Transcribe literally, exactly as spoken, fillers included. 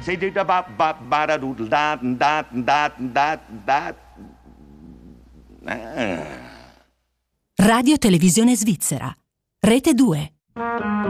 Say da ba ba ba da doodle da da da da da. Radio Televisione Svizzera, Rete due.